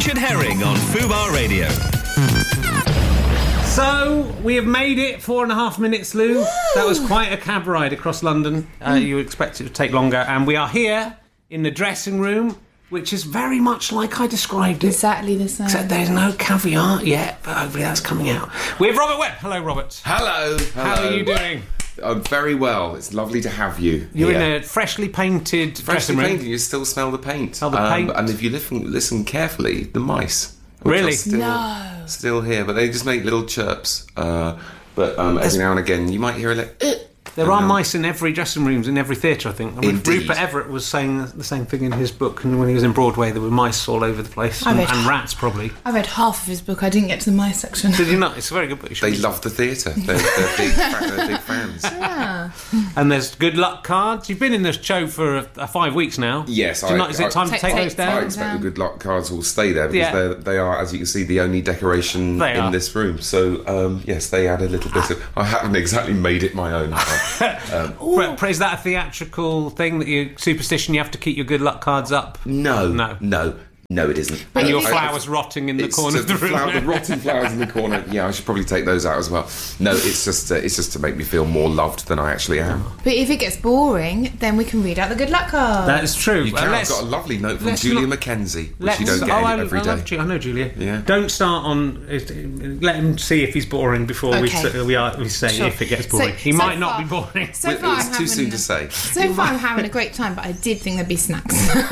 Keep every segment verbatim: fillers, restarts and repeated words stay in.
Richard Herring on Fubar Radio. So, we have made it four and a half minutes, Lou. Woo! That was quite a cab ride across London. Uh, mm. You expect it to take longer. And we are here in the dressing room, which is very much like I described it. Exactly the same. Except there's no caviar yet, but hopefully that's coming out. We have Robert Webb. Hello, Robert. Hello. How Hello. are you doing? I'm very well. It's lovely to have you. You're here. in a freshly painted freshly dressing room. painted. You still smell the paint. Smell the um, paint. And if you listen, listen carefully, the mice. Which Really? Are still, no. Still here, but they just make little chirps. Uh, but um, every now and again, you might hear a little. Uh, There are um, mice in every dressing rooms, in every theatre, I think. I mean, Indeed. Rupert Everett was saying the same thing in his book, and when he was in Broadway, there were mice all over the place, I and, read- and rats, probably. I read half of his book. I didn't get to the mice section. Did you not? It's a very good book. You should They read it. love the theatre. They're, they're, big, fa- they're big fans. Yeah. And there's good luck cards. You've been in this show for uh, five weeks now. Yes, Do you I- not, is it I- time to Take- take take- those I down? expect the good luck cards will stay there because Yeah. they're, they are, as you can see, the only decoration They in are. this room. So, um, yes, they add a little bit of... I haven't exactly made it my own. um, But is that a theatrical thing that you superstition? You have to keep your good luck cards up. no, No. no, no, it isn't. And But your if- flowers rotting in the It's corner of the room. flower- the rotten flowers in the corner. Yeah, I should probably take those out as well. No, it's just uh, it's just to make me feel more loved than I actually am. But if it gets boring, then we can read out the good luck card. That is true. You Well, can. I've let's- got a lovely note from let's Julia not- Mackenzie, which Let's, you don't get oh, I, every I, day. love Ju- I know Julia. Yeah. Don't start on. Let him see if he's boring before we, Okay. s- we are we say Sure. if it gets So- boring. he so might not far- be boring. So Well, far, it's I'm too having, soon to say. So far, I'm having a great time, but I did think there'd be snacks.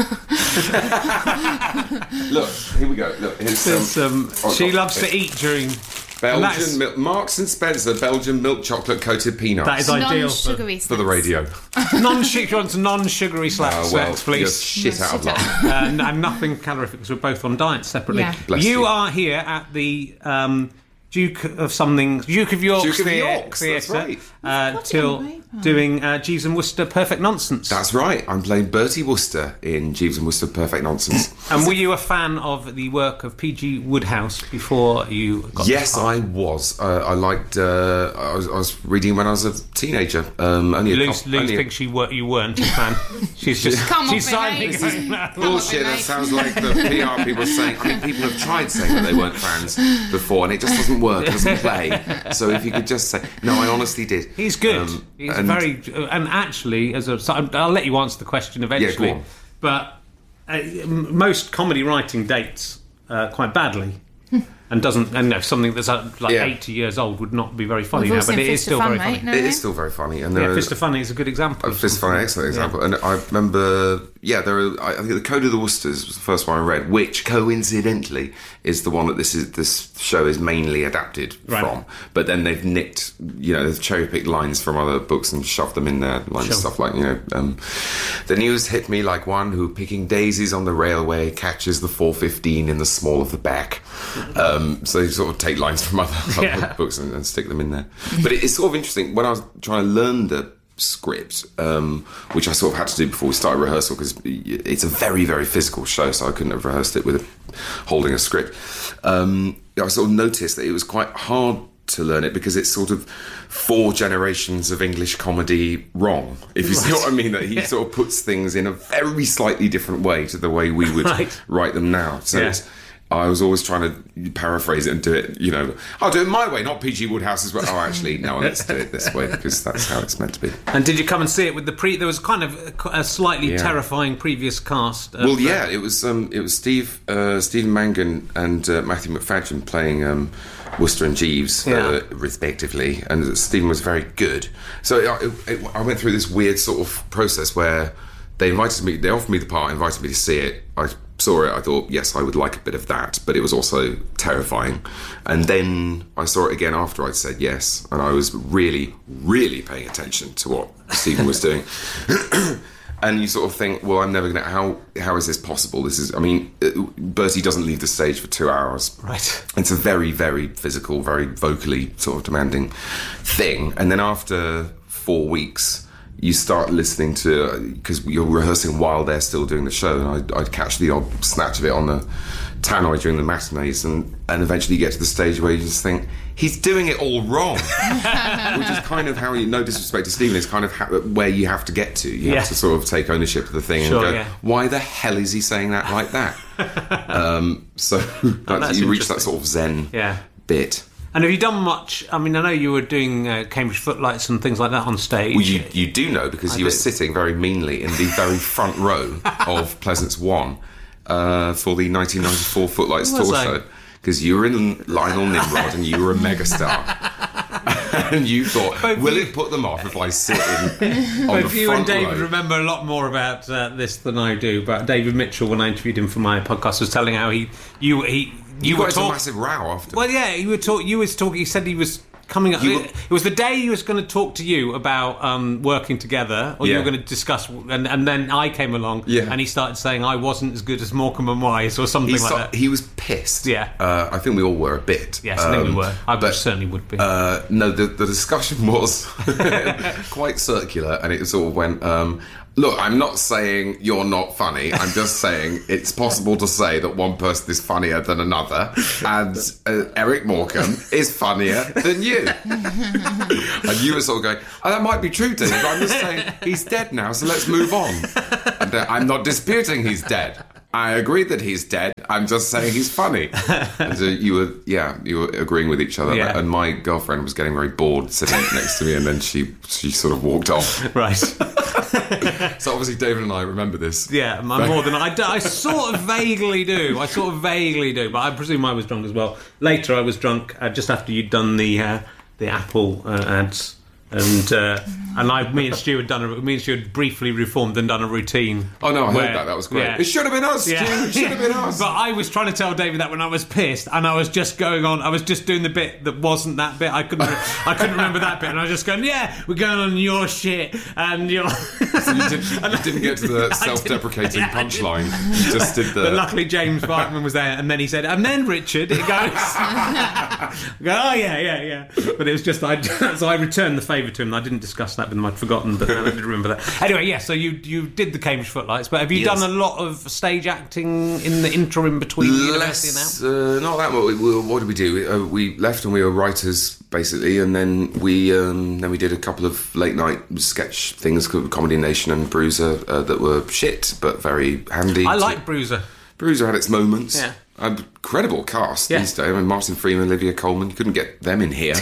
Look, here we go. Look, here's There's, some. um, oh, she God. loves to eat during. and that's- Belgian milk, Marks and Spencer Belgian milk chocolate coated peanuts. That is ideal for, Non-sugary for the snacks. radio. non-sugar ones, non-sugary slacks, Oh, well, snacks, please. just shit out of No, luck. shit uh, and, and nothing calorific because we're both on diets separately. Yeah. Bless you, you. are here at the um, Duke of something, Duke of York's Duke of thea- York's, that's Theatre, right. uh, got it till on paper. doing uh, Jeeves and Wooster Perfect Nonsense. That's right. I'm playing Bertie Wooster in Jeeves and Wooster Perfect Nonsense. And were you a fan of the work of P G Wodehouse before you got Yes, the part? I was. Uh, I liked. Uh, I, was, I was reading when I was a teenager. Um, only a Lou, couple, Lou only a- thinks you, were, you weren't a fan. She's just Come on, she's mate. silently This going, no. Bullshit, that sounds like the P R people saying. I mean, people have tried saying that they weren't fans before, and it just doesn't work, it doesn't play. So if you could just say, no, I honestly did. He's good. Um, He's and- very, and actually, as a, so I'm- I'll let you answer the question eventually. Yeah, go on. But uh, m- most comedy writing dates uh, quite badly, and doesn't, and you know, something that's uh, like Yeah. eighty years old would not be very funny We've now, all but seen it is Fist still of Fun, very mate, funny. no? It is still very funny, and Yeah, there are- Fist of Funny is a good example. Uh, Fist of Funny, excellent example. And I remember, yeah, there are. I I think the Code of the Woosters was the first one I read, which coincidentally is the one that this is this show is mainly adapted Right. from. But then they've nicked, you know, they've cherry picked lines from other books and shoved them in there, like Sure. stuff like, you know, um, the news hit me like one who, picking daisies on the railway, catches the four fifteen in the small of the back. Um, so they sort of take lines from other, other Yeah. books and, and stick them in there. But it, it's sort of interesting when I was trying to learn the script, um, which I sort of had to do before we started rehearsal because it's a very, very physical show, so I couldn't have rehearsed it with a, holding a script. Um, I sort of noticed that it was quite hard to learn it because it's sort of four generations of English comedy wrong, if you see what I mean. That he Yeah. sort of puts things in a very slightly different way to the way we would Right. write them now. So Yeah. it's, I was always trying to paraphrase it and do it, you know, I'll do it my way, not P G Wodehouse's way. Oh, actually, no, let's do it this way because that's how it's meant to be. And did you come and see it with the pre? There was kind of a, a slightly Yeah. terrifying previous cast. Of, Well, yeah, it was um, it was Steve uh, Stephen Mangan and uh, Matthew McFadden playing um, Wooster and Jeeves, Yeah. uh, respectively, and Stephen was very good. So it, it, I went through this weird sort of process where they invited me, they offered me the part, invited me to see it. I saw it, I thought, yes, I would like a bit of that, but it was also terrifying. And then I saw it again after I'd said yes, and I was really, really paying attention to what Stephen was doing. And you sort of think, well, I'm never going to, how how is this possible? This is, I mean, Bertie doesn't leave the stage for two hours. Right. It's a very, very physical, very vocally sort of demanding thing. And then after four weeks, you start listening to, because you're rehearsing while they're still doing the show, and I'd, I'd catch the odd snatch of it on the tannoy during the matinees, and, and eventually you get to the stage where you just think, he's doing it all wrong. Which is kind of how you, no disrespect to Stephen, is kind of how, where you have to get to. You Yeah. have to sort of take ownership of the thing Sure, and go, yeah. why the hell is he saying that like that? um, so that's, that's you reach that interesting. sort of zen Yeah. bit. And have you done much? I mean, I know you were doing uh, Cambridge Footlights and things like that on stage. Well, you, you do know, because I you were do. sitting very meanly in the very front row of Pleasance One uh, for the nineteen ninety-four Footlights Was tour I? show. Because you were in Lionel Nimrod and you were a megastar. And you thought, Both will you- it put them off if I sit in on Both the you and front David row? remember a lot more about uh, this than I do. But David Mitchell, when I interviewed him for my podcast, was telling how he, you, he, you, You were got into a talking. massive row after. Well, yeah, you were talk. You was talking. He said he was coming up. You were- it was the day he was going to talk to you about um, working together, or you Yeah. were going to discuss. And, and then I came along, Yeah. and he started saying I wasn't as good as Morecambe and Wise, or something he, like start- that. he was pissed. Yeah. Uh, I think we all were a bit. Yes, I think we Um, were. I but, certainly would be. Uh, no, the, the discussion was quite circular, and it sort of went, um, look, I'm not saying you're not funny. I'm just saying it's possible to say that one person is funnier than another, and uh, Eric Morecambe is funnier than you. And you were sort of going, oh, that might be true, David, but I'm just saying he's dead now, so let's move on. And, uh, I'm not disputing he's dead. I agree that he's dead. I'm just saying he's funny. And so you were, yeah, you were agreeing with each other. Yeah. And my girlfriend was getting very bored sitting next to me, and then she she sort of walked off. right. So obviously David and I remember this. Yeah, m- more than I do. I sort of vaguely do. I sort of vaguely do, but I presume I was drunk as well. Later, I was drunk uh, just after you'd done the uh, the Apple uh, ads, and uh, and I, me and Stu had done a, me and Stu had briefly reformed and done a routine. Oh no, I where- heard that. That was great. yeah. It should have been us, Yeah. Stu. It should have been us. But I was trying to tell David that when I was pissed, and I was just going on. I was just doing the bit that wasn't that bit. I couldn't. I couldn't remember that bit, and I was just going, "Yeah, we're going on your shit," and you're. So you, did, you didn't get to the self-deprecating yeah, I didn't. punchline. You just did the. But luckily, James Barkman was there, and then he said, "And then Richard," it goes. I go, "Oh yeah, yeah, yeah." But it was just I. So I returned the favour to him. And I didn't discuss that with him. I'd forgotten, but I did remember that. Anyway, yeah. So you you did the Cambridge Footlights, but have you Yes. done a lot of stage acting in the interim between university and Less, now? uh, not that much. We, we, what did we do? We, uh, we left and we were writers basically, and then we um, then we did a couple of late night sketch things called Comedy Nation and Bruiser uh, that were shit but very handy. I to- like Bruiser. Bruiser had its moments. Yeah. Incredible cast Yeah. these days. I mean, Martin Freeman, Olivia Colman. You couldn't get them in here.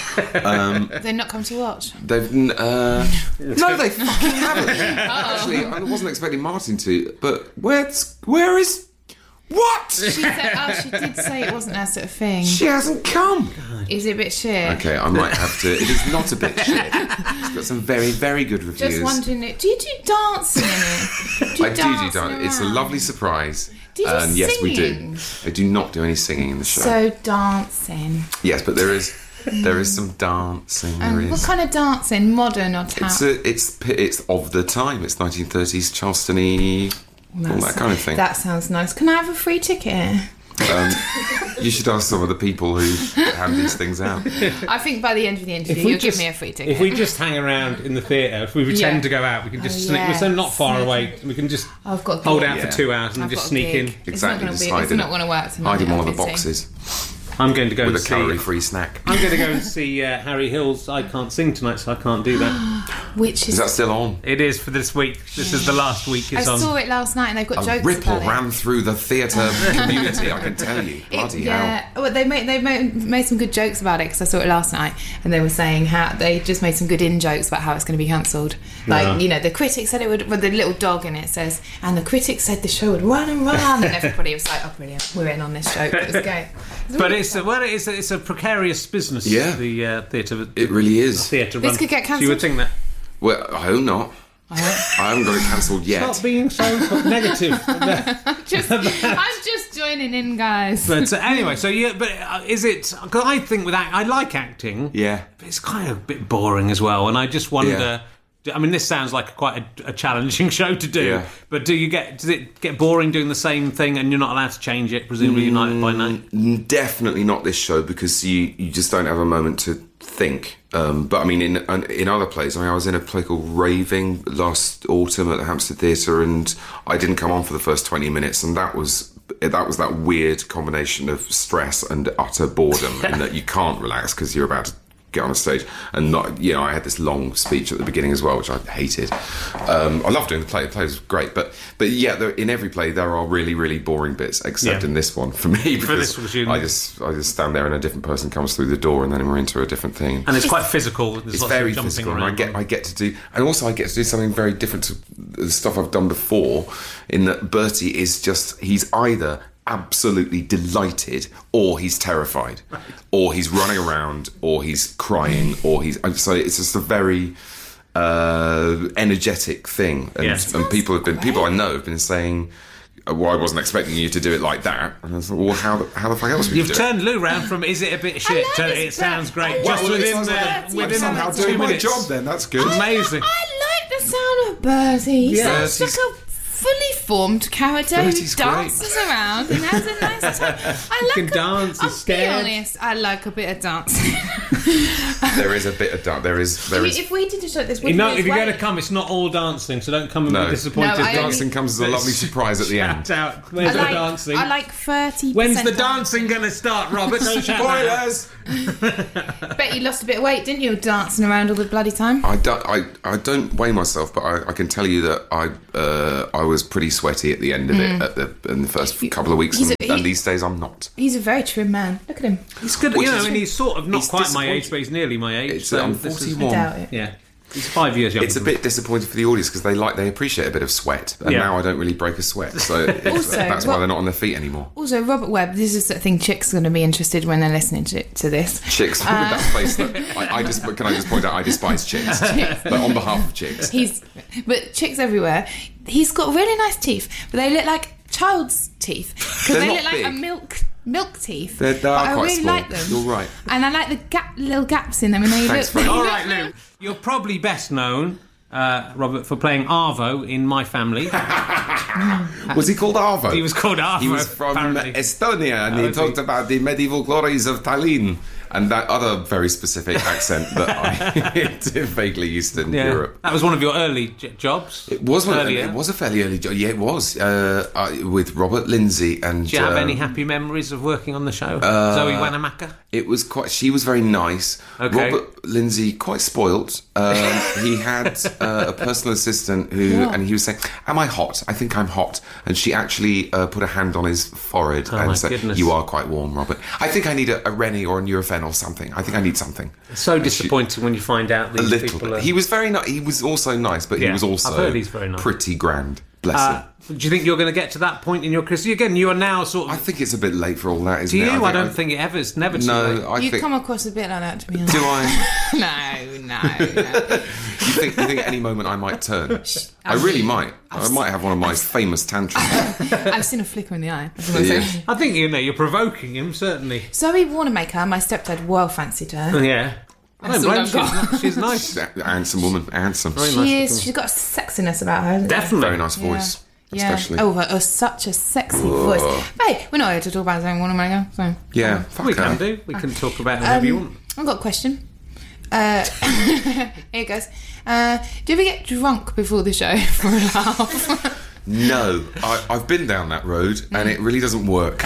They've not come to watch. They've n- uh, no, they fucking haven't. Actually, I wasn't expecting Martin to. But where's where is what? She said, oh, she did say it wasn't her sort of thing. She hasn't come. Is it a bit shit? Okay, I might have to. It is not a bit shit. It's got some very, very good reviews. Just wondering, do you do dancing in it? Do you I do do dancing dance. It's a around? lovely surprise. Do you do and yes, we singing? do. I do not do any singing in the show. So dancing. yes, but there is there is some dancing. There Um, what is. kind of dancing? Modern or tap? It's a, it's it's of the time. It's nineteen thirties Charleston-y, all that kind of thing. That sounds nice. Can I have a free ticket? Um, you should ask some of the people who hand these things out. I think by the end of the interview, we you'll just- give me a free ticket. If we just hang around in the theatre, if we pretend Yeah. to go out, we can just Oh, sneak. yeah. We're so not far Sneak away. We can just I've got a hold gig. out Yeah. for two hours and I've just got a sneak in. gig. Exactly, It's not going just to be. hide It's in not it. going to work tonight. Hide in one of the obviously. boxes I'm going to go with and a see. calorie-free snack. I'm going to go and see uh, Harry Hill's I Can't Sing tonight, so I can't do that. Which is. Is that still on? It is for this week. This is the last week I it's on. saw it last night, and they've got A jokes ripple about it. ran through the theatre community. I can tell you. It- Bloody hell. yeah, well, they made they made, made some good jokes about it because I saw it last night, and they were saying how they just made some good in jokes about how it's going to be cancelled. Like Yeah. you know, the critics said it would. With the little dog in it says, and the critics said the show would run and run, and everybody was like, "Oh, brilliant, we're in on this joke. Let's go." But it's a, well, it's a, it's a precarious business. Yeah. the uh, theatre. It really is. Theatre This run. could get So you would cancelled. think that. Well, I hope not. I haven't got it cancelled yet. Stop being so negative. just, I'm just joining in, guys. But uh, anyway, so yeah, but uh, is it? Because I think with act, I like acting. Yeah. But it's kind of a bit boring as well, and I just wonder. Yeah. I mean, this sounds like quite a, a challenging show to do. Yeah. But do you get? Does it get boring doing the same thing, and you're not allowed to change it? Presumably, night by night. Definitely not this show because you, you just don't have a moment to think. Um, but I mean, in in other plays, I mean, I was in a play called Raving last autumn at the Hampstead Theatre, and I didn't come on for the first twenty minutes, and that was that was that weird combination of stress and utter boredom, in that you can't relax because you're about to get on a stage, and not, you know, I had this long speech at the beginning as well, which I hated. Um, I love doing the play. The play was great, but but yeah, there, in every play there are really really boring bits, except Yeah. in this one for me, because this was you. I just I just stand there and a different person comes through the door, and then we're into a different thing. And it's quite physical. There's It's lots of very jumping physical, and I around. get I get to do, and also I get to do something very different to the stuff I've done before. In that Bertie is just he's either absolutely delighted, or he's terrified, or he's running around, or he's crying, or he's so it's just a very uh, energetic thing, and, Yes. and people have been people I know have been saying, well, I wasn't expecting you to do it like that, and I thought, well, how the, how the fuck else would You've you do it? turned Lou round from "is it a bit shit" like to this, "it but sounds great" I just like within this, the but within I'm the somehow two doing my minutes. job then, that's good. Amazing. I like the sound of Bertie. He Yeah. sounds like a fully formed character Bertie's who dances around and has a nice time. I like can a, dance, I'll he's scared. be honest, I like a bit of dancing. There is a bit of dark. There is there is. If we did a show like this, You know, if you're going going to come, it's not all dancing, so don't come and No. be disappointed. No, I Dancing comes as a lovely surprise at the end. Shout out. When's I the like, dancing? I like thirty. When's the dancing going to start, Robert? Don't shout now. Spoilers! Bet you lost a bit of weight, didn't you, dancing around all the bloody time? I don't, I, I don't weigh myself, but I, I can tell you that I uh, I was pretty sweaty at the end of it at the, in the first couple of weeks, He's and, a- he- and these days I'm not. He's a very trim man. Look at him. He's good, Which you know, is- and he's sort of not he's quite my age, disappointing. but he's nearly my age. It's, so I'm this is- forty-one. I doubt it. Yeah, he's five years younger. It's a than me. bit disappointing for the audience because they like they appreciate a bit of sweat, and Yeah. now I don't really break a sweat, so it's, Also, that's why what- they're not on their feet anymore. Also, Robert Webb, this is the thing chicks are going to be interested when they're listening to, to this. Chicks, Uh, that place that I, I just can I just point out I despise chicks, but on behalf of chicks, He's, but chicks everywhere. He's got really nice teeth, but they look like child's teeth because They're they not look like big. a milk milk teeth. They're- they but are I quite really small. like them. You're right. And I like the gap, little gaps in them, and they Thanks look. very they All look right, like- Lou. You're probably best known, uh, Robert, for playing Arvo in My Family. was he called Arvo? He was called Arvo. He was from apparently. Estonia, and Oh, he was talked he? about the medieval glories of Tallinn and that other very specific accent that I vaguely used in Yeah. Europe. That was one of your early j- jobs. It was one. earlier. It was a fairly early job. Yeah, it was uh, I, with Robert Lindsay and. Do you have um, any happy memories of working on the show? Uh, Zoe Wanamaker? It was quite. She was very nice. Okay. Robert Lindsay quite spoilt. Um, he had uh, a personal assistant who, What? and he was saying, "Am I hot? I think I'm hot." And she actually uh, put a hand on his forehead Oh, my and said, goodness. "You are quite warm, Robert. I think I need a, a Rennie or a Nurofen or something. I think I need something." So And she- disappointing when you find out A these little people bit. are... He was very nice. He was also nice, but Yeah, he was also I've heard he's very nice. pretty grand. Bless Uh, him. do you think you're going to get to that point in your career? Again, you are now sort of... I think it's a bit late for all that, isn't do you? it? I, don't think it ever... It's never too late. No, I You think. come across a bit like that, to be honest. Do I? no, no, no. You think, you think at any moment I might turn? I really might. I might have one of my famous tantrums. I've seen a flicker in the eye. That's what I'm Yeah. saying. I think, you know, you're provoking him, certainly. Zoe Wanamaker, my stepdad well fancied her. Yeah. I don't That's all blame I've she's, got. not- she's nice. She's a handsome woman, handsome. Very She nice is. looking. She's got a sexiness about her. isn't there? Definitely. Very nice voice, Yeah. especially. Oh, uh, such a sexy voice. Hey, we're not here to talk about Zoe Wanamaker, so. Yeah, fuck We her. can do. We can talk about whatever you Um, want. I've got a question. Uh, here it goes. Uh, do you ever get drunk before the show for a laugh? No, I, I've been down that road and it really doesn't work.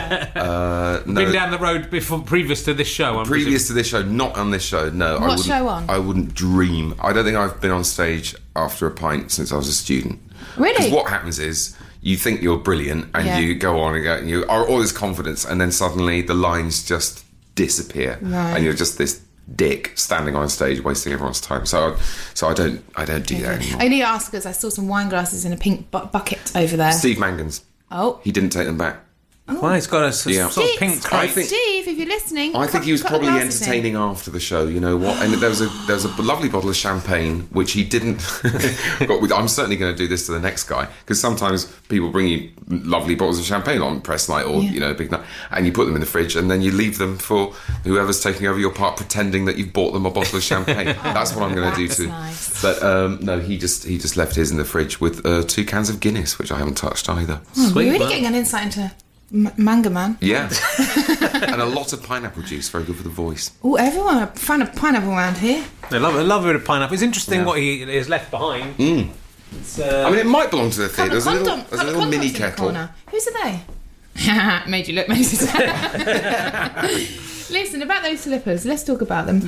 uh, no. Been down the road before, previous to this show. I'm Previous to this show, not on this show. No, I What wouldn't. show on? I wouldn't dream. I don't think I've been on stage after a pint since I was a student. Really? Because what happens is you think you're brilliant and Yeah. you go on and go, and you are all this confidence, and then suddenly the lines just disappear, Right. and you're just this dick standing on stage wasting everyone's time. So, so I don't, I don't do that anymore. I need to ask because I saw some wine glasses in a pink bu- bucket over there. Steve Mangans, Oh. he didn't take them back. Well, he's got a s- Yeah. sort of Steve, pink I crate. think- Steve, if you're listening, I think he was cut the probably glasses in. entertaining after the show. You know what? And there was a there was a lovely bottle of champagne which he didn't. got with, I'm certainly going to do this to the next guy because sometimes people bring you lovely bottles of champagne on press night or Yeah. you know big night, and you put them in the fridge and then you leave them for whoever's taking over your part, pretending that you've bought them a bottle of champagne. That's what I'm going to do That's to. nice. But um, no, he just he just left his in the fridge with uh, two cans of Guinness, which I haven't touched either. We're Sweet, really man. getting an insight into M- Manga Man. Yeah. and a lot of pineapple juice, very good for the voice. Oh, everyone a fan of pineapple around here. They love, they love a bit of pineapple. It's interesting Yeah. what he has left behind. Mm. It's, uh, I mean, it might belong to the theatre. There's a little, Condom- there's a little condoms mini in the kettle. corner. Whose are they? Made you look, Moses. Listen, about those slippers, let's talk about them.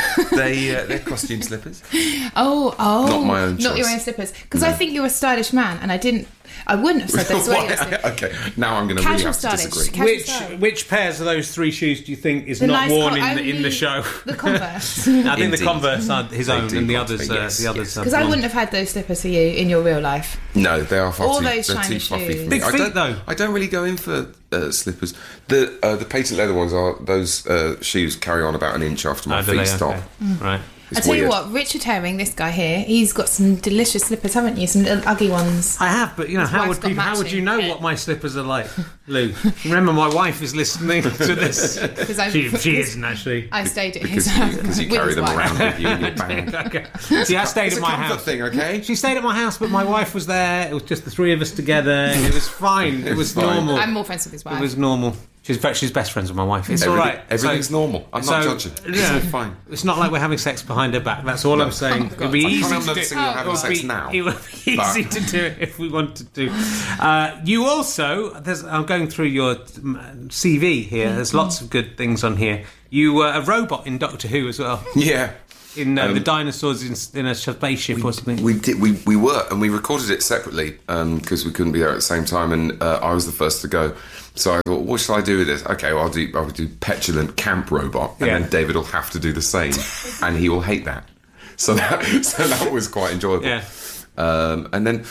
They, uh, they're costume slippers. Oh, oh. Not my own Not your choice. own slippers. Because I think you're a stylish man, and I didn't... I wouldn't have said this. Why? Okay, now I'm going to really Casual have to stylish. disagree. Casual which style. which pairs of those three shoes do you think is The not nice worn co- in, the, in the only show? The Converse. I think Indeed. the Converse are his They own, do and the want to others, be, uh, yes, the others. yes. are Because I blonde. wouldn't have had those slippers for you in your real life. No, they are far All too. those they're shiny too fluffy shoes. for me. Big I feet, don't, though. I don't really go in for uh, slippers. The uh, the patent leather ones are those uh, shoes carry on about an inch after my Oh, do feet they? stop. Okay. Right. I It's tell you weird. what, Richard Herring, this guy here, he's got some delicious slippers, haven't you? Some little ugly ones. I have, but you know, how wife's would got people? How would you know matching. what my slippers are like, Lou? Remember, my wife is listening to this. Because I, She, she isn't actually. I stayed at Because his you, house. because you with carry his them wife. around with you in your bag. Okay. See, I stayed It's at a my comfort house. thing, okay? She stayed at my house, but my wife was there. It was just the three of us together. It was fine. It was fine. normal. I'm more friends with his wife. It was normal. She's ve- she's best friends with my wife. It's all Everything- right. everything's So- normal. I'm not judging. Yeah, It's fine. It's not like we're having sex behind her back. That's all I'm saying. It'd be I easy can't to have do. noticing you're having It would sex be- now. It would be But- easy to do it if we wanted to. Uh, you also, there's, I'm going through your um, C V here. There's lots of good things on here. You were a robot in Doctor Who as well. Yeah. In uh, Um, the dinosaurs in, in a spaceship or something. We did. We, we were, and we recorded it separately because we couldn't be there at the same time. And uh, I was the first to go, so I thought, what shall I do with this? Okay, well, I'll do. I'll do petulant camp robot, and Yeah. then David will have to do the same, and he will hate that. So that, so that was quite enjoyable. Yeah. Um, and then,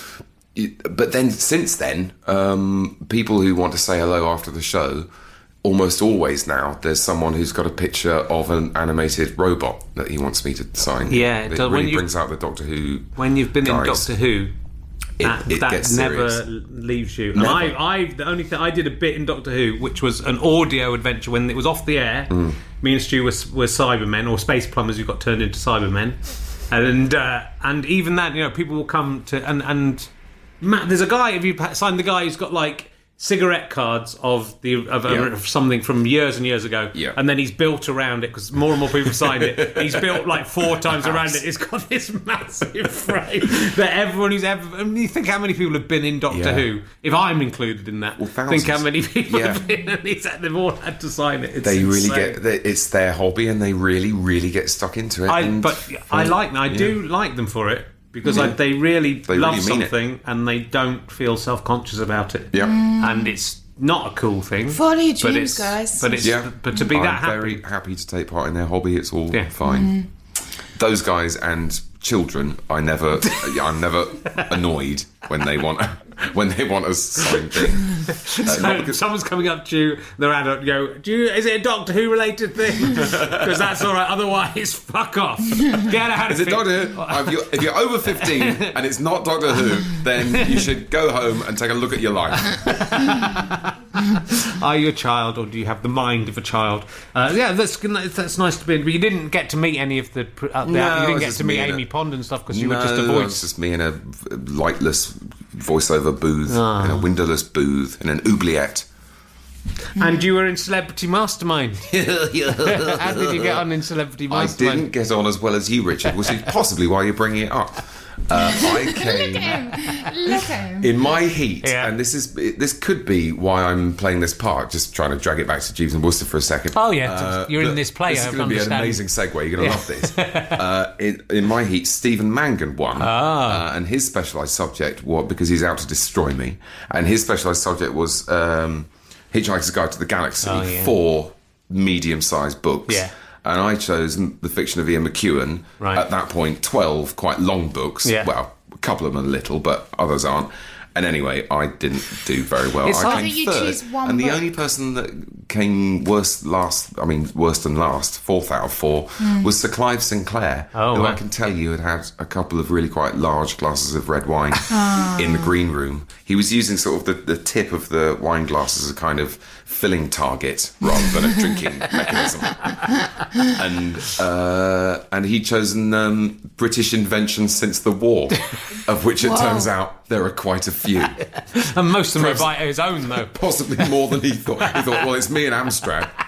but then since then, um, people who want to say hello after the show. Almost always now, there's someone who's got a picture of an animated robot that he wants me to sign. Yeah, it it does- when really you- brings out the Doctor Who. When you've been in guys. Doctor Who, It- that, it that gets never serious. leaves you. And Never. I, I, the only thing I did a bit in Doctor Who, which was an audio adventure when it was off the air. Mm. Me and Stu were, were Cybermen or space plumbers who got turned into Cybermen, and uh, and even that, you know, people will come to and and Matt, there's a guy. If you signed the guy who's got like cigarette cards of the of, Yeah. of something from years and years ago, Yeah. and then he's built around it because more and more people signed it. He's built like four times around it. It's got this massive frame that everyone who's ever. I mean, you think how many people have been in Doctor Yeah. Who? If I'm included in that, Well, think how thousands. many people Yeah. have been. And it's, they've all had to sign it. It's They really insane. get. They, it's their hobby, and they really, really get stuck into it. I, and but I like them. I do like them for it because I, they really They love really mean it. something and they don't feel self-conscious about it. Yeah. And it's not a cool thing. Follow your but dreams, it's- guys. But it's Yeah. but to be I'm that happy. very happy to take part in their hobby. It's all Yeah. fine. Those guys and children, I never, I'm never annoyed when they want when they want a signed thing. Uh, not because- Someone's coming up to you, they're adult, and go, do you, is it a Doctor Who related thing? Because that's all right, otherwise, fuck off. Get out of Is it here. Doctor Who? If you're, if you're over fifteen and it's not Doctor Who, then you should go home and take a look at your life. Are you a child, or do you have the mind of a child? Uh, yeah, that's that's nice to be. But you didn't get to meet any of the. Uh, the No, you it didn't was get just to meet me and Amy a- Pond and stuff because you no, were just a It's voice. just me in a lightless voiceover booth, Ah. in a windowless booth, in an oubliette. And you were in Celebrity Mastermind. How did you get on in Celebrity I Mastermind? didn't get on as well as you, Richard, which is possibly why you're bringing it up. Uh, I Look came at him. Look at him. in my heat, Yeah. and this is this could be why I'm playing this part. Just trying to drag it back to Jeeves and Worcester for a second. Oh, yeah, Uh, you're in but this play, This I is going to be an understand. amazing segue. You're going to love this. Uh, in, in my heat, Stephen Mangan won, Ah. uh, and his specialised subject was because he's out to destroy me, and his specialised subject was um, Hitchhiker's Guide to the Galaxy, Oh, yeah. four medium-sized books. Yeah. And I chose the fiction of Ian McEwan. Right. At that point, twelve quite long books. Yeah. Well, a couple of them are little, but others aren't. And anyway, I didn't do very well. It's I hard. came So you third, choose one and the book. only person that came worst last, I mean, worse than last, fourth out of four, was Sir Clive Sinclair, Oh, who wow. I can tell you had had a couple of really quite large glasses of red wine in the green room. He was using sort of the, the tip of the wine glass as a kind of filling target rather than a drinking mechanism. And uh, and he'd chosen um, British inventions since the war, of which it Whoa. turns out there are quite a few. And most of them are Perhaps- by his own, though. Possibly more than he thought. He thought, well, it's me and Amstrad.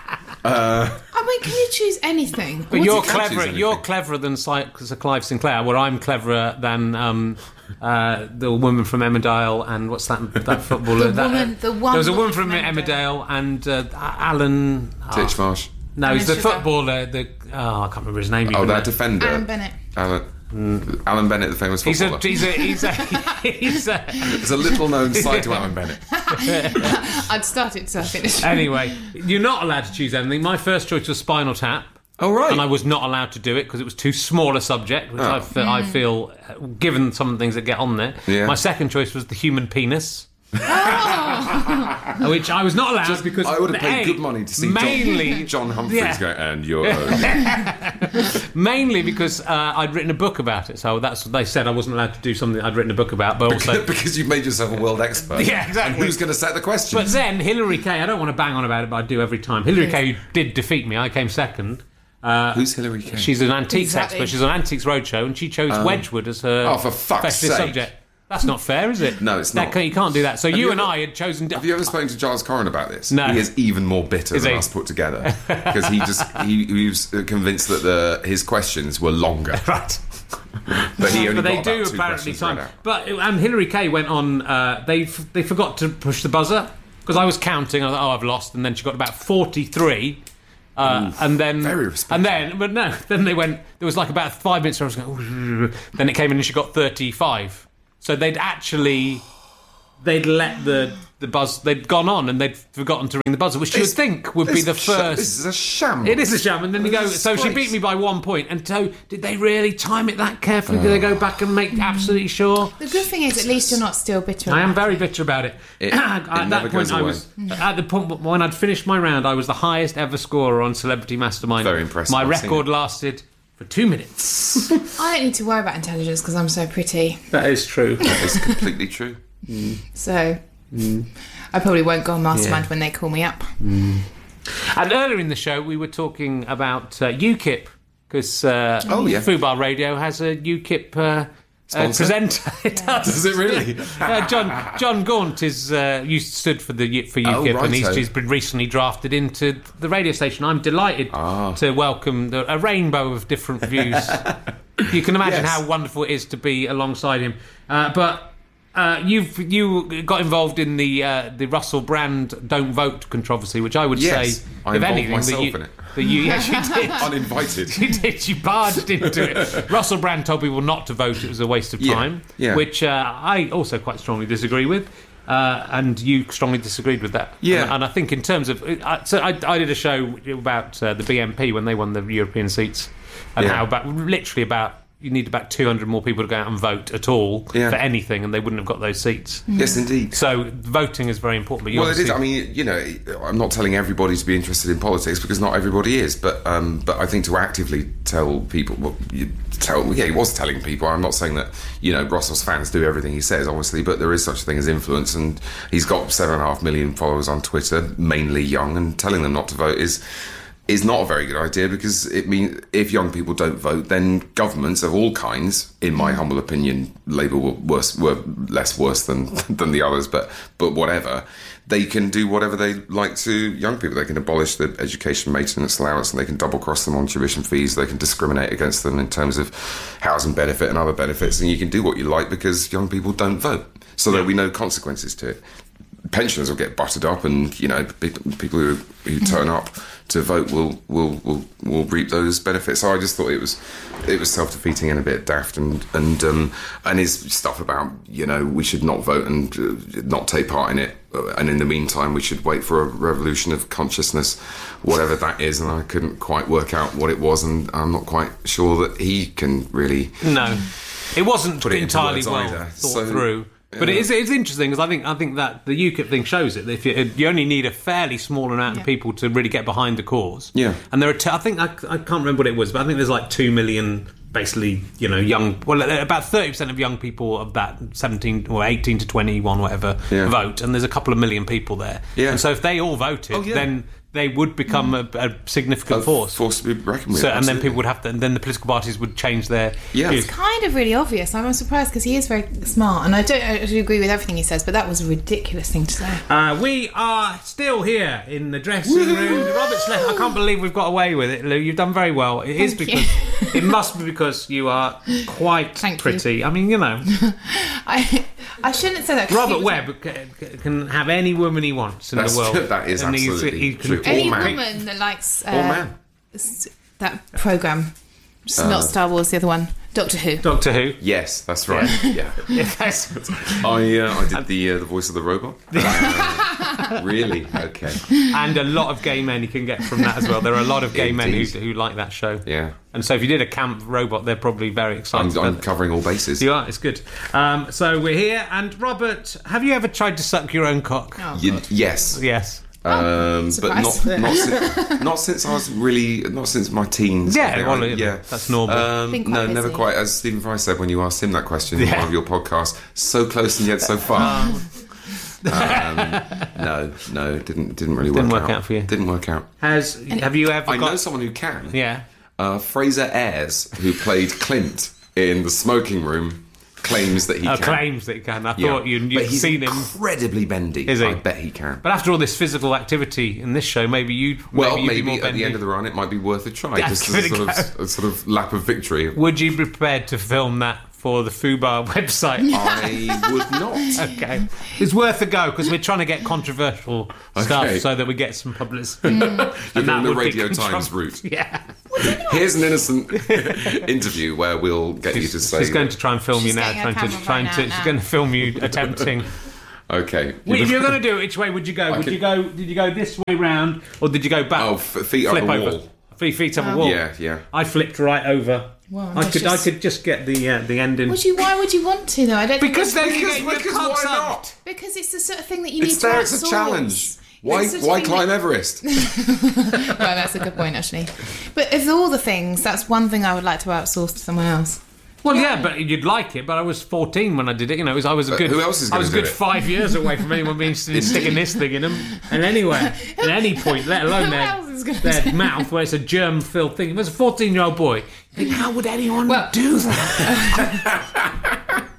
Uh, I mean, can you choose anything? But What you're do you- can't clever. choose You're anything. cleverer than Sir Clive Sinclair, where I'm cleverer than um, uh, the woman from Emmerdale and what's that? That footballer. The that, woman- the one There was a woman woman from from Emmerdale and uh, Alan. oh, Titchmarsh. no, he's the Alan Sugar. footballer. The oh, I can't remember his name. Oh, even that now. defender. Alan Bennett. Alan, Alan Bennett, the famous He's a footballer. he's a he's a he's a. There's a little known side to Alan Bennett. I'd start it to finish. Anyway, you're not allowed to choose anything. My first choice was Spinal Tap. Oh, right. And I was not allowed to do it because it was too small a subject, which I, feel, I feel, uh, given some of the things that get on there. Yeah. My second choice was the human penis. Which I was not allowed Just because I would have paid A, good money to see mainly, John, John Humphreys yeah. go, and you're own. mainly because uh, I'd written a book about it, so that's they said I wasn't allowed to do something I'd written a book about, but also. Because you've made yourself a world expert. Yeah, exactly. And who's going to set the questions? But then Hillary Kay, I don't want to bang on about it, but I do every time. Hillary Kay, who did defeat me, I came second. Uh, Who's Hillary Kay? She's an antiques Exactly. expert. She's on Antiques Roadshow, and she chose Wedgwood as her Oh, for fuck's specialist sake. subject. That's not fair, is it? No, it's That not. can't- you can't do that. So you, you and ever- I had chosen. Have you ever spoken to Giles Corrin about this? No. He is even more bitter Is than he? us put together because he just he, he was convinced that the his questions were longer, Right. but he only But they got do about two apparently questions time. read out. But and Hillary Kay went on. Uh, they f- they forgot to push the buzzer because I was counting. I thought, oh, I've lost, and then she got about forty-three. Uh, and then, very respectful. and then, but no, then they went. There was like about five minutes where I was going. Then it came in, and she got thirty-five. So they'd actually, they'd let the the buzz. They'd gone on, and they'd forgotten to ring the buzzer, which you would This- think would be This the sh- first. This is a sham. It is a sham, and then you go. It's a So she disgrace. beat me by one point, and so did they really time it that carefully? Did they go back and make absolutely sure? The good thing is, at least you're not still bitter. I am about very it. bitter about it. It- at it that never point, goes I away. was at the point when I'd finished my round. I was the highest ever scorer on Celebrity Mastermind. Very impressive, My I've seen record it. lasted for two minutes. I don't need to worry about intelligence because I'm so pretty. That is true. It's completely true. So I probably won't go on Mastermind Yeah. when they call me up. And earlier in the show, we were talking about uh, UKIP because uh, Oh, yeah. Fubar Radio has a UKIP uh, uh, Sponsor? presenter. It does. Does it really? uh, John John Gaunt is uh, you stood for the for UKIP, Oh, and he's, righto. he's been recently drafted into the radio station. I'm delighted Ah. to welcome the, a rainbow of different views. You can imagine Yes. how wonderful it is to be alongside him. Uh, but uh, you've you got involved in the uh, the Russell Brand "Don't Vote" controversy, which I would Yes, say, I if involved anything, myself that you, in it. that you yes you did. Uninvited. You did. You barged into it. Russell Brand told people not to vote. It was a waste of Yeah, time, yeah. which uh, I also quite strongly disagree with. Uh, and you strongly disagreed with that. Yeah. And, and I think in terms of... Uh, so I, I did a show about uh, the B N P when they won the European seats and Yeah. how about literally about... You need about two hundred more people to go out and vote at all Yeah. for anything, and they wouldn't have got those seats. Yes, indeed. So voting is very important. But you Well, it is. obviously- I mean, you know, I'm not telling everybody to be interested in politics because not everybody is. But um, but I think to actively tell people, well, you tell, yeah, he was telling people. I'm not saying that you know Russell's fans do everything he says, obviously, but there is such a thing as influence, and he's got seven and a half million followers on Twitter, mainly young, and telling them not to vote is. is not a very good idea because it means if young people don't vote, then governments of all kinds, in my humble opinion, Labour were worse, were less worse than than the others, but but whatever, they can do whatever they like to young people. They can abolish the education maintenance allowance, and they can double cross them on tuition fees. They can discriminate against them in terms of housing benefit and other benefits, and you can do what you like because young people don't vote. So there'll be no consequences to it. Pensioners will get buttered up, and you know people who, who turn up to vote will, will will will reap those benefits. So I just thought it was it was self defeating and a bit daft, and and um, and his stuff about you know we should not vote and uh, not take part in it, and in the meantime we should wait for a revolution of consciousness, whatever that is. And I couldn't quite work out what it was, and I'm not quite sure that he can really. No, it wasn't Put it into entirely words well either. thought So, through. But it is, it's interesting because I think I think that the UKIP thing shows it. That if you, you only need a fairly small amount Yeah. of people to really get behind the cause. Yeah. And there are, t- I think I, I can't remember what it was, but I think there's like two million, basically, you know, young. Well, about thirty percent of young people of that seventeen or eighteen to twenty-one, whatever, Yeah. vote, and there's a couple of million people there. Yeah. And so if they all voted, Oh, yeah. then they would become a, a significant A force. force to be reckoned with. So, and then absolutely. people would have to, and then the political parties would change their Yeah. views. Kind of really obvious. I'm surprised because he is very smart, and I don't I do agree with everything he says. But that was a ridiculous thing to say. Uh, we are still here in the dressing room. Robert's left. I can't believe we've got away with it, Lou. You've done very well. It is Thank because it must be because you are quite Thank you. pretty. I mean, you know, I I shouldn't say that. 'cause Robert he was- Webb c- can have any woman he wants in That's the world. true. That is And he's- absolutely he can true. pick- Any Or man. woman that likes uh, Or man. s- that program, just Uh, not Star Wars, the other one, Doctor Who. Doctor Who. Yes, that's right. Yeah. Yes. I uh, I did the uh, the voice of the robot. Uh, really? Okay. And a lot of gay men you can get from that as well. There are a lot of gay men who, Indeed. who like that show. Yeah. And so if you did a camp robot, they're probably very excited. I'm, I'm about it. covering all bases. You are. It's good. Um, so we're here, and Robert, have you ever tried to suck your own cock? Oh, Y- God. yes. Yes. Um, but not surprise. not since, not since I was really not since my teens. Yeah, I think well, I- yeah, that's normal. Um, Been quite no, never busy. quite. As Stephen Fry said when you asked him that question in Yeah. one of your podcasts, so close and yet so far. um, no, no, didn't didn't really Didn't work, work out for you. Didn't work out. Has have you ever I got? know someone who can. Yeah. Uh, Fraser Ayres, who played Clint in The Smoking Room, claims that he Uh, can. claims that he can. I Yeah. thought you, But you'd he's seen him. incredibly bendy. Is he? I bet he can. But after all this physical activity in this show, maybe you'd Well, maybe, you'd maybe, be more at bendy. the end of the run, it might be worth a try. Yeah, just give as it a a sort, of, a sort of lap of victory. Would you be prepared to film that for the Fubar website? I would not. Okay, it's worth a go because we're trying to get controversial stuff Okay. so that we get some publicity. You're and doing the would be Radio contro- Times route. Yeah, Here's an innocent interview where we'll get you to say. she's going to try and film She's you now. getting her Trying to, camera trying right to, out she's now. going to film you attempting. Okay. Well, if you're going to do it, which way would you go? Would could- you go? Did you go this way round, or did you go back? Oh, f- feet up flip the over. wall. Three feet up a Oh. wall. Yeah, yeah. I flipped right over. Well, I could, I ambitious. could just get the uh, the end in. Would you? Why would you want to though? I don't Because think then you it's- get your because cocks why up. not? because it's the sort of thing that you It's need to there. It's outsource. a challenge. Why? It's the sort of Why thing climb that- Everest? Well, that's a good point actually. But of all the things, that's one thing I would like to outsource to someone else. Well, yeah, but you'd like it. But I was fourteen when I did it. You know, it was, I was a But good. who else is I was a gonna good do it? five years away from anyone being interested in sticking this thing in them. And anywhere, at any point, let alone Who their, else is gonna their do it? mouth, where it's a germ-filled thing. If it was a fourteen-year-old boy, you think, how would anyone Well- do that?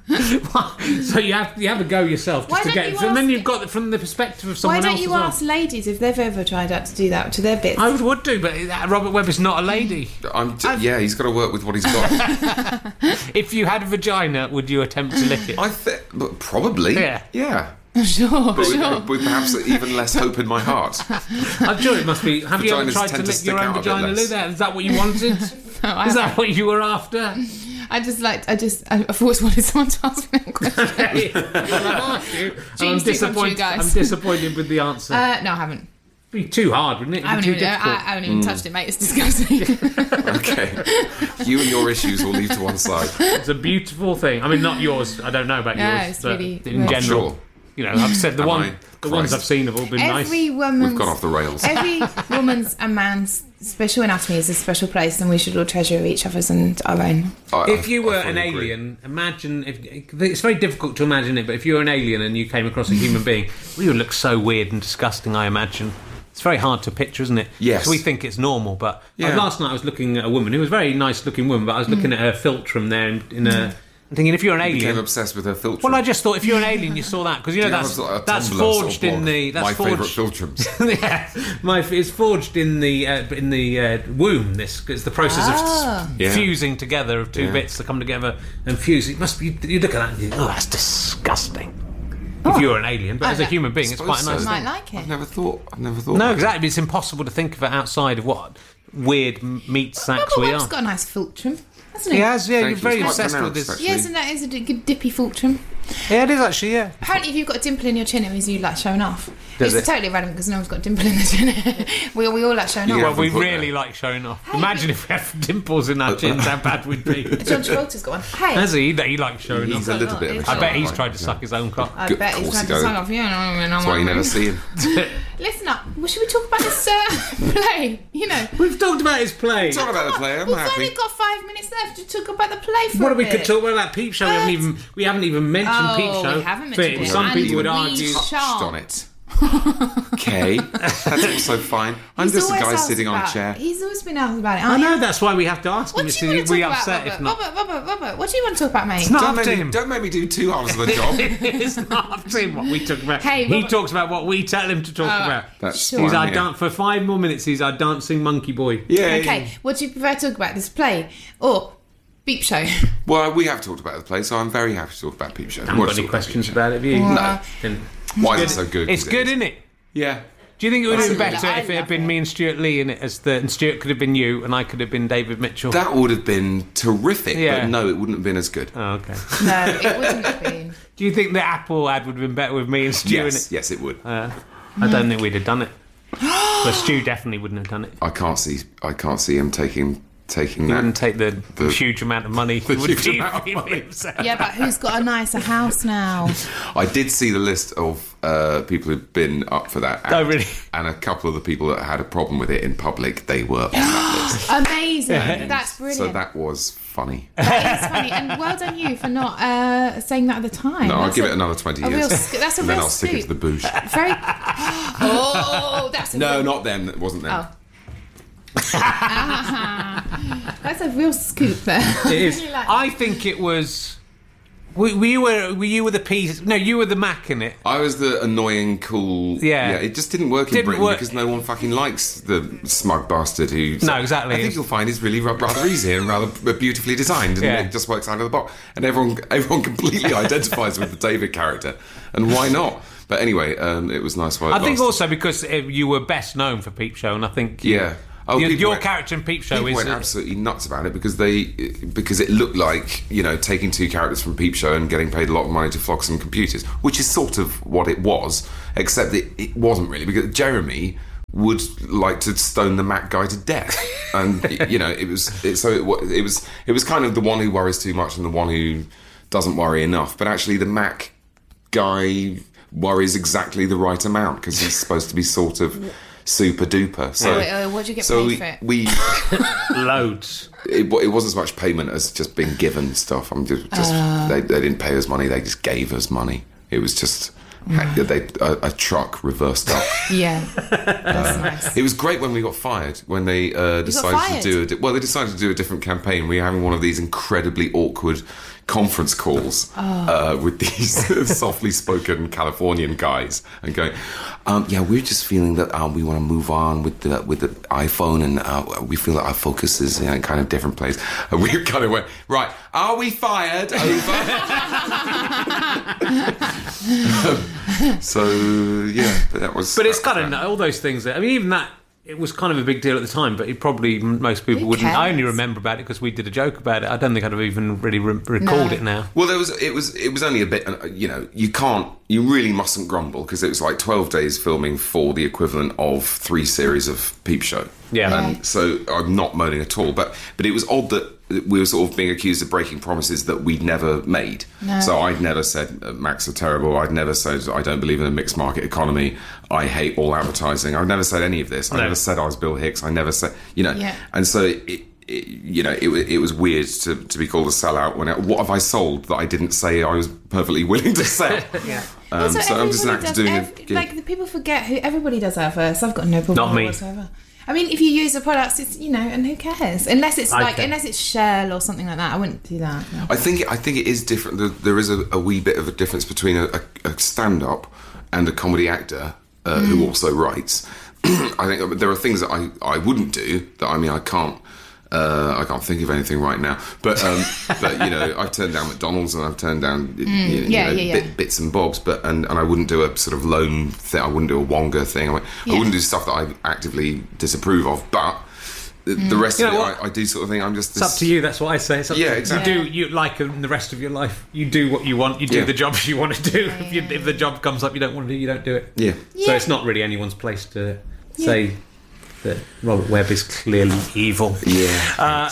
So you have you have a go yourself, Why just to don't get. you And then ask- you've got it from the perspective of Why someone don't else you as well. ask ladies if they've ever tried out to do that to their bits? I would, would do, but uh, Robert Webb is not a lady. I'm j- yeah, he's got to work with what he's got. If you had a vagina, would you attempt to lick it? I think probably. Yeah. Yeah. Sure, But with, sure. with perhaps even less hope in my heart. I'm sure it must be. Have you ever Vaginas tried to tend to lick your stick own out a bit vagina, less. Lou? There, is that what you wanted? No, I Is that haven't. what you were after? I just like I just I- I've always wanted someone to ask me that question. Well, I've asked you, and I'm Dreams do come true, disappointed. guys. I'm disappointed with the answer. Uh, no, I haven't. It'd be too hard, wouldn't it? I It'd haven't be too even, I, difficult. I haven't even touched it, mate. It's disgusting. Okay. You and your issues will leave to one side. It's a beautiful thing. I mean, not yours. I don't know about Yeah, yours, it's but really- in well- general, Sure. you know, I've said the Am one, I? the ones Christ. I've seen have all been Every nice. woman's We've gone off the rails. every woman's and man's special anatomy is a special place, and we should all treasure each other's and our own. I- If I- you were I an fully agree. alien, imagine if it's very difficult to imagine it, but if you were an alien and you came across a human being, we would look so weird and disgusting. I imagine it's very hard to picture, isn't it? Yes. So we think it's normal, but Yeah. uh, last night I was looking at a woman who was a very nice-looking woman, but I was looking at her philtrum there in, in a. I'm thinking, if you're an Became alien. obsessed with her filter. Well, I just thought if you're an alien, you saw that because you know Do you that's have a- a that's Tumblr sort of forged in blog? the that's my forged. favourite filtrums. Yeah, my it's forged in the uh, in the uh, womb. This it's the process Ah. of Yeah. fusing together of two Yeah. bits that come together and fuse. It must be. You look at that and you think, oh, that's disgusting. If you're an alien, but I as a know. human being, it's quite a Suppose nice so. Might thing. like it. I've never thought. I've never thought. No, about exactly. It's impossible to think of it outside of what weird m- meat sacks Robert we Webb's are. got a nice fulcrum, hasn't he? He has, yeah. Thank You're you. very It's quite obsessed with pronounced, this. actually. Yes, and that is a d- good dippy fulcrum. Yeah, it is actually. Yeah. Apparently, if you've got a dimple in your chin, it means you like showing off. Does it's it? totally irrelevant because no one's got a dimple in their chin. we, we all like showing Yeah. Well, off. we put really there. like showing off. Imagine if we had dimples in our chins, how bad we'd be. John Travolta's got one. Hey, Has he? That he likes showing He's off. a little bit of a I bet he's shy tried to guy. suck his own cock. I Good- bet of he's course tried he to does. suck off. You know, That's why you never see him. Listen up. Well, should we talk about this uh, play? You know, We've talked about his play. Talk about the play. I'm we've happy. only got five minutes left to talk about the play for What a we bit. could talk about that Peep Show. We haven't But- even we haven't even mentioned Oh, Peep Show. we haven't But mentioned it. some And people would we argue. sh- Touched on it. okay. That's also fine. I'm He's just a always guy asked sitting on a about- chair. He's always been asked about it. I aren't know, you? that's why we have to ask him. What You do you want see, to we talk about, upset Robert? if not. Robert, Robert, Robert, what do you want to talk about, mate? It's not Don't up make, to me, him. don't make me do two halves of the job. It's not up to him what we talk about. Hey, he Robert- talks about what we tell him to talk Oh, about. That's Sure. He's why our I'm here. dan- for five more minutes. He's our dancing monkey boy. Yeah. Okay, what do you prefer to talk about? This play or Beep Show? Well, we have talked about the play, so I'm very happy to talk about Peep Show. I haven't got any questions about it, have you? No. Didn't- Why is it so good? It's good, isn't it? Yeah. Do you think it would have been Absolutely. better I if it had love been it. me and Stuart Lee in it, as the and Stuart could have been you and I could have been David Mitchell? That would have been terrific, Yeah. but no, it wouldn't have been as good. Oh, okay. No, it wouldn't have been. Do you think the Apple ad would have been better with me and Stu in Yes, it? yes, it would. Uh, I don't think we'd have done it. But Stu definitely wouldn't have done it. I can't see. I can't see him taking taking He that. wouldn't take the, The- huge amount of money. the He would huge be- amount of be money. himself. Yeah, but who's got a nicer house now? I did see the list of uh, people who'd been up for that. Oh, act, really? And a couple of the people that had a problem with it in public, they were on that list. Amazing. That's brilliant. So that was funny. That is funny, and well done you for not uh, saying that at the time. No, I'll That's give a- it another twenty a years. real sc- that's a and then real I'll stick it to scoop. the boosh. Very. Oh, that's a No, real... not them. It wasn't them. Oh. That's a real scoop there. It is. Really like- I think it was. Were, were you were, were you were the piece? No, you were the Mac in it. I was the annoying, cool. Yeah. it just didn't work in Didn't Britain work. because no one fucking likes the smug bastard who. No, exactly. I think you'll find he's really ra- rather easy and rather beautifully designed, and Yeah. it just works out of the box. And everyone, everyone completely identifies with the David character, and why not? But anyway, um, it was nice while it I think lasted. also because uh, you were best known for Peep Show, and I think Yeah. Oh, your, people your went- character in Peep Show People is went uh, absolutely nuts about it because they because it looked like, you know, taking two characters from Peep Show and getting paid a lot of money to flog some computers, which is sort of what it was, except it, it wasn't really, because Jeremy would like to stone the Mac guy to death, and you know, it was it, so it, wa- it was it was kind of the one who worries too much and the one who doesn't worry enough, but actually the Mac guy worries exactly the right amount because he's supposed to be sort of super duper. So, Wait, uh, what'd you get so paid we, for it? we loads. it, wa- it wasn't as much payment as just being given stuff. I'm just, just Uh. they, they didn't pay us money; they just gave us money. It was just they a, a truck reversed up. Yeah, that's nice. It was great when we got fired when they uh, decided fired? to do a di- well. They decided to do a different campaign. We were having one of these incredibly awkward conference calls Oh. uh, with these softly spoken Californian guys and going, um, "Yeah, we're just feeling that uh, we want to move on with the with the iPhone, and uh, we feel that our focus is in a kind of different place." And we kind of went, "Right, are we fired?" Over. So yeah, but that was. But it's that was kind of that. all those things. That, I mean, even that it was kind of a big deal at the time, but it probably most people Who wouldn't. I only cares? remember about it because we did a joke about it. I don't think I'd have even really re- recalled No. it now. Well, there was it was it was only a bit. uh, You know, you can't, you really mustn't grumble because it was like twelve days filming for the equivalent of three series of Peep Show. Yeah. Yeah. And so I'm not moaning at all, but but it was odd that we were sort of being accused of breaking promises that we'd never made. No. So I'd never said uh, Macs are terrible. I'd never said I don't believe in a mixed market economy. I hate all advertising. I've never said any of this. I No. never said I was Bill Hicks. I never said, you know. Yeah. And so it, it, you know, it, wa- it was weird to, to be called a sellout when it, what have I sold that I didn't say I was perfectly willing to sell? Yeah. Um, Also, so I'm just an everybody actor does doing ev- a gig. like the people forget who everybody does adverts. I've got no problem Not with it me. whatsoever. I mean, if you use the products, it's, you know, and who cares? Unless it's I like, care. unless it's Shell or something like that, I wouldn't do that. No. I think I think it is different. There, there is a, a wee bit of a difference between a, a, a stand-up and a comedy actor uh, Mm. who also writes. I think there are things that I, I wouldn't do. That I mean, I can't. Uh, I can't think of anything right now, but um, but you know, I've turned down McDonald's and I've turned down you know, Mm. yeah, you know, yeah, bit, yeah. bits and bobs. But and, and I wouldn't do a sort of loan thing. I wouldn't do a Wonga thing. I, wouldn't- I Yeah. wouldn't do stuff that I actively disapprove of. But the, the rest You of know it, what? I, I do sort of think I'm just. It's up to you. That's what I say. It's up Yeah, to you. exactly. You do you like in the rest of your life. You do what you want. You do Yeah. the jobs you want to do. If, you, if the job comes up you don't want to do, you don't do it. Yeah. So Yeah. it's not really anyone's place to say that Robert Webb is clearly evil. Yeah.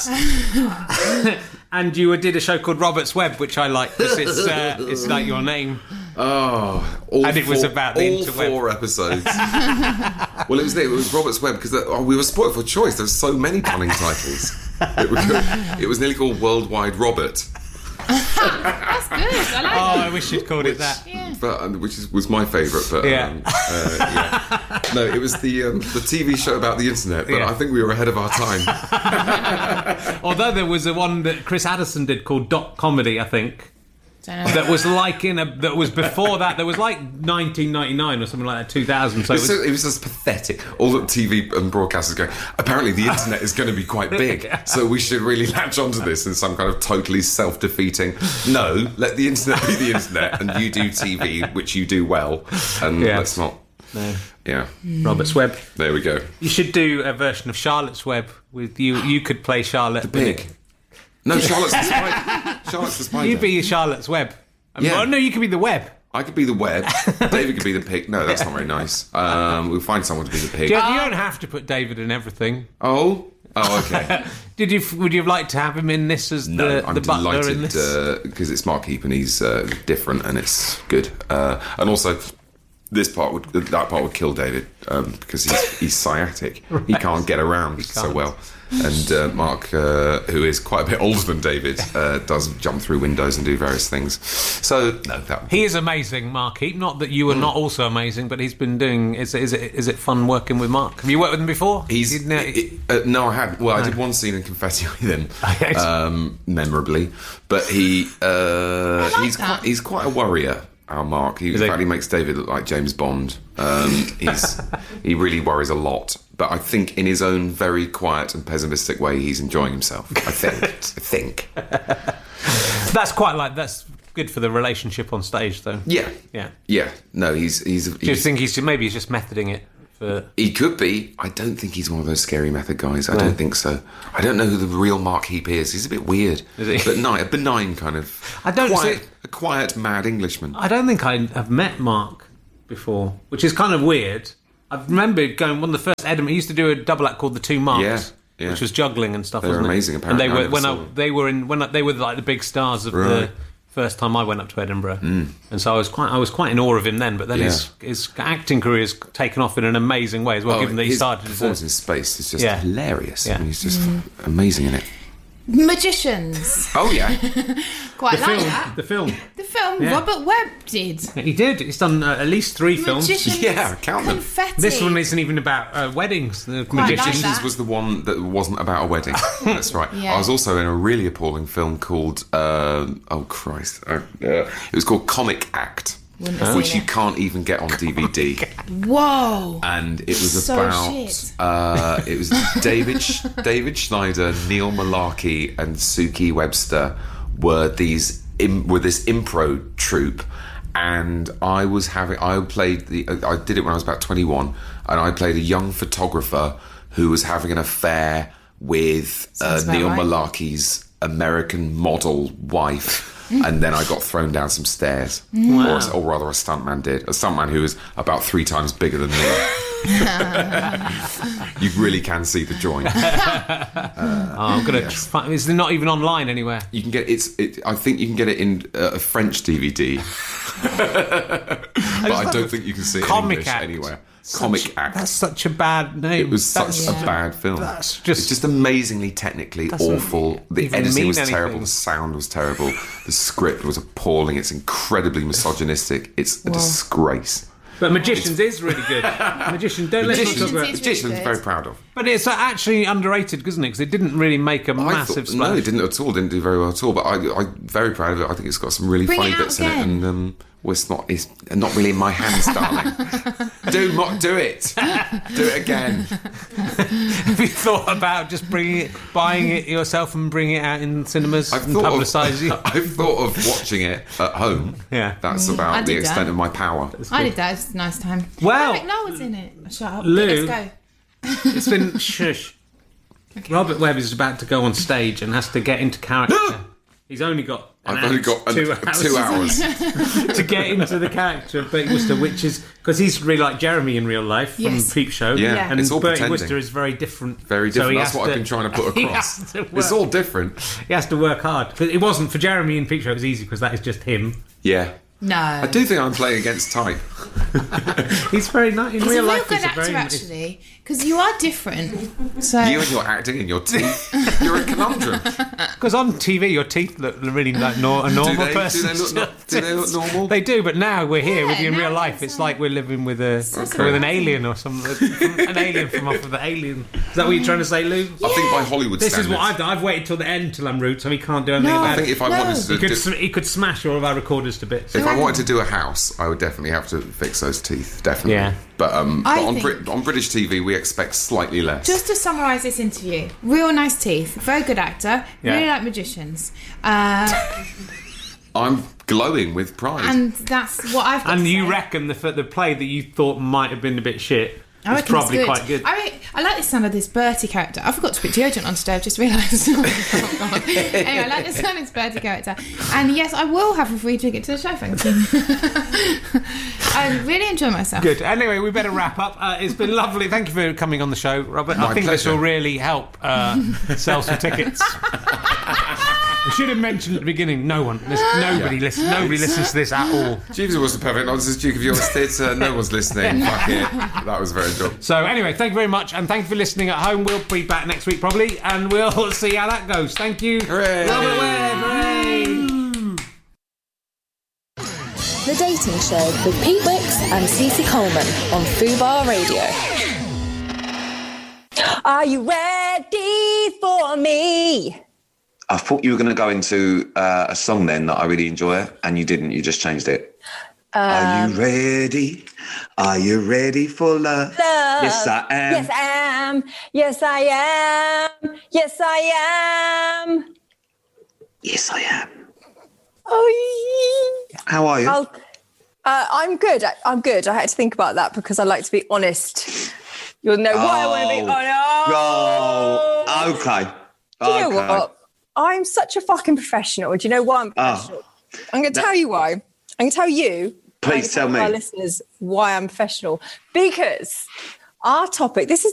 Uh, and you did a show called Robert's Web, which I like because it's uh, it's like your name. Oh, all And it was four- about the all interweb. four episodes. Well, it was it was Robert's Web because oh, we were spoiled for choice. There were so many punning titles. It was, it was nearly called Worldwide Robert, That's good. I like Oh, that. I wish you'd called it that. Yeah. but um, which is, was my favourite. But Yeah. um, uh, yeah. No, it was the um, the T V show about the internet, but Yeah. I think we were ahead of our time. Although there was a one that Chris Addison did called Dot Comedy, I think. Don't know. That was like in a. That was before that. That was like nineteen ninety-nine or something like that, two thousand. So It it was, was, so, it was just pathetic. All the T V and broadcasters going, apparently the internet is going to be quite big, so we should really latch onto this in some kind of totally self-defeating. No, let the internet be the internet, and you do T V, which you do well, and Yeah. let's not. no. Yeah, Robert's Web. there we go. You should do a version of Charlotte's Web with you. You could play Charlotte. Pig. No, Charlotte's the spider. Charlotte's the spider. You'd be Charlotte's Web. Yeah. Oh, no, you could be the Web. I could be the web. David could be the pig. No, that's not very nice. Um, we'll find someone to be the pig. You, you don't have to put David in everything. Oh, oh, okay. Did you? Would you have liked to have him in this as No, the, I'm the butler in delighted this? because it's Mark Heap and he's uh, different and it's good. Uh, and also, this part would that part would kill David um, because he's he's sciatic. He can't get around so can't. well. And uh, Mark, uh, who is quite a bit older than David, uh, does jump through windows and do various things. So no, that He is amazing, Mark Heap. Not that you are not also amazing, but he's been doing. Is, is it is it fun working with Mark? Have you worked with him before? He's You'd know- it- uh, no, I had. Well, I did one scene in Confetti with him, Okay. um, memorably. But he uh, like he's that. quite, he's quite a worrier. Our Mark, he, in he? fact, he makes David look like James Bond. Um, he's he really worries a lot. But I think in his own very quiet and pessimistic way, he's enjoying himself. I think. I think. That's quite like that's good for the relationship on stage, though. Yeah. Yeah. Yeah. No, he's he's. Do you he's think he's maybe he's just methoding it for? He could be. I don't think he's one of those scary method guys. I don't think so. I don't know who the real Mark Heap is. He's a bit weird. Is he? But no, a benign kind of. I don't quiet, see- a quiet, mad Englishman. I don't think I have met Mark before, which is kind of weird. I remember going one of the first Edinburgh. He used to do a double act called the Two Marks, Yeah, yeah. which was juggling and stuff. They were wasn't it? amazing, And apparently. they I were never when saw I, them. they were in when I, they were like the big stars of the Right. first time I went up to Edinburgh, mm. and so I was quite I was quite in awe of him then. But then Yeah. his his acting career has taken off in an amazing way as well. Oh, given that he his started as performance a, in Space is just Yeah. hilarious. Yeah. I mean, he's just amazing in it. Magicians. Oh yeah, Quite the like film. that. The film. The film Yeah. Robert Webb did. He did. He's done uh, at least three films. Magicians. Yeah, count them. Confetti. This one isn't even about uh, weddings. The Quite like magicians. that. Magicians was the one that wasn't about a wedding. That's right. Yeah. I was also in a really appalling film called um, oh Christ, uh, uh, it was called Comic Act, Wouldn't have which seen you can't even get on D V D. Whoa. And it was So about shit. uh, it was David Sch- David Schneider, Neil Malarkey, and Suki Webster were these im- were this impro troupe, and I was having I played the I did it when I was about twenty-one, and I played a young photographer who was having an affair with uh, Sounds about Neil right. Malarkey's American model wife. And then I got thrown down some stairs, Wow. or, or rather, a stuntman did. A stuntman who was about three times bigger than me. You really can see the joint. Oh, I'm gonna. Yes. Try, it's not even online anywhere. You can get it's. It, I think you can get it in uh, a French D V D, but I don't think you can see it in Comic English Act. anywhere. Comic Act. That's such a bad name. It was That's such a Yeah. bad film. That's just- it's just amazingly technically Doesn't awful. The even editing mean was anything. terrible. The sound was terrible. The script was appalling. It's incredibly misogynistic. It's a disgrace. But Magicians is really good. Magician, don't let me Magicians, talk about. is- Magicians, really very good. proud of. But it's actually underrated, isn't it? Because it didn't really make a I massive thought, splash. no, it didn't at all. Didn't do very well at all. But I, I'm very proud of it. I think it's got some really Bring funny it out bits in it, again. and um, well, it's not. It's not really in my hands, darling. do not do it. Do it again. Have you thought about just bringing it, buying it yourself and bringing it out in cinemas I've and thought publicising of. it? I've thought of watching it at home. Yeah. That's I about the did extent that. of my power. I did that. It was a nice time. Well- Eric Noah was in it. Shut up. Lou- Let's go. It's been shush. Robert Webb is about to go on stage and has to get into character. He's only got. An I've only hour- got an- two hours, two hours. to get into the character of Bertie Wooster, which is because he's really like Jeremy in real life from Yes. Peep Show. Yeah, Yeah. and it's all Bertie pretending. Wooster is very different. Very So different. he That's has what I've to- been trying to put he across. has to work- It's all different. He has to work hard. But it wasn't for Jeremy in Peep Show. It was easy because that is just him. Yeah. No. I do think I'm playing against type. He's very nice. In He's real a real life, good he's a actor, very... actually, because you are different. So You and your acting and your teeth, you're a conundrum. Because on T V, your teeth look really like nor- a normal do they, person. Do they, look, not, do they look normal? They do, but now we're here Yeah, with you in now real it's life. It's like- like we're living with a Okay. with an alien or something. An alien from off of the Alien. Is that what you're trying to say, Lou? I think by Hollywood This standards... is what I've done. I've waited till the end till I'm rude, so he can't do anything No. about I think it. if I No. wanted He to... could, do, sm- he could smash all of our recorders to bits. if I wanted to do a house, I would definitely have to fix those teeth, definitely. Yeah. But, um, I but on, think- Brit- on British T V, we expect slightly less. just to summarise this interview, real nice teeth, very good actor, Yeah. really like magicians, uh, I'm glowing with pride. and that's what I've got And to you say. reckon the the play that you thought might have been a bit shit I was reckon probably it's quite good. I, mean, I like the sound of this Bertie character. I forgot to put deodorant on today. I've just realised. Oh, God. Anyway, I like the sound of this Bertie character. And yes, I will have a free ticket to the show. Thank you. I really enjoy myself. Good. Anyway, we better wrap up. Uh, it's been lovely. Thank you for coming on the show, Robert. My I think this pleasure. will really help uh, sell some tickets. I should have mentioned at the beginning. No one, listen, nobody listens. Nobody listens to this at all. Jeeves was the perfect nonsense Duke of York's tits. Uh, no one's listening. Fuck it. That was very good. So anyway, thank you very much, and thank you for listening at home. We'll be back next week probably, and we'll see how that goes. Thank you. Hooray. Robert Webb, hooray. The Dating Show with Pete Wicks and Cece Coleman on Fubar Radio. Are you ready for me? I thought you were going to go into uh, a song then that I really enjoy, and you didn't. You just changed it. Are you ready? Are you ready for love? Love. Yes, I am. Yes, I am. Yes, I am. Yes, I am. Yes, I am. Oh, How are you? I'll, uh, I'm good. I, I'm good. I had to think about that because I like to be honest. You'll know why I want to be honest. Oh, okay. Do you know Okay. what? I'm such a fucking professional. Do you know why I'm professional? I'm going to tell you why. I'm going to tell you. Please I'm gonna tell me. Our listeners why I'm professional. Because our topic, this is